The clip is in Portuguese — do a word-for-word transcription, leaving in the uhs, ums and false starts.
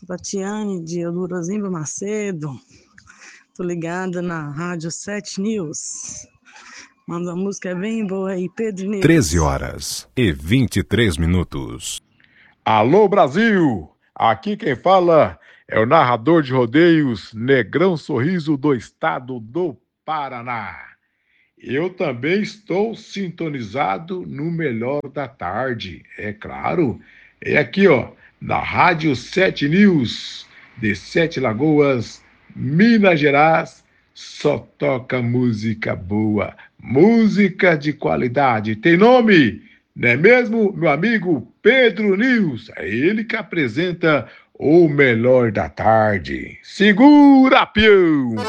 Tatiane de Eldorozimba Macedo. Tô ligada na Rádio sete News. Manda uma música bem boa aí, Pedro News. treze horas e vinte e três minutos. Alô, Brasil! Aqui quem fala é o narrador de rodeios Negrão Sorriso do estado do Paraná. Eu também estou sintonizado no Melhor da Tarde, é claro. É aqui, ó, na Rádio sete News, de Sete Lagoas, Minas Gerais, só toca música boa, música de qualidade. Tem nome, não é mesmo, meu amigo Pedro News? É ele que apresenta o Melhor da Tarde. Segura, peão!